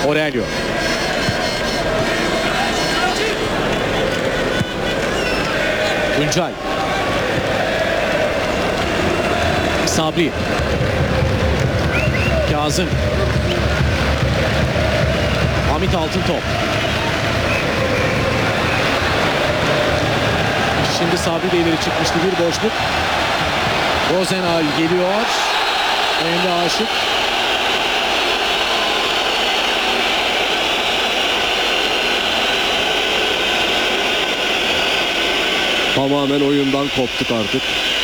Aurelio. Tuncay. Sabri. Kazım. Hamit Altıntop. Şimdi Sabri de ileri çıkmıştı, bir boşluk. Rozenal geliyor. Emre Aşık. Tamamen oyundan koptuk artık.